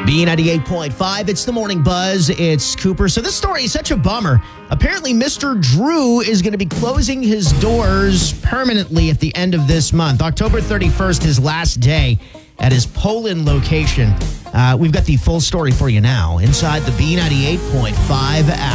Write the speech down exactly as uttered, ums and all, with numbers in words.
B ninety-eight point five, it's the Morning Buzz. It's Cooper. So this story is such a bummer. Apparently, Mister Drew is going to be closing his doors permanently at the end of this month. October thirty-first, his last day at his Poland location. Uh, we've got the full story for you now inside the B ninety-eight point five app.